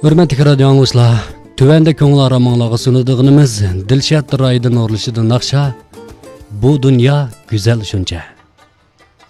Hürmetli radio anglışlar, tüvende ko'ngil aramanglarga sunadiganimiz Dilshod Roydan o'rlishidan naqsha Bu dünya güzel shuncha.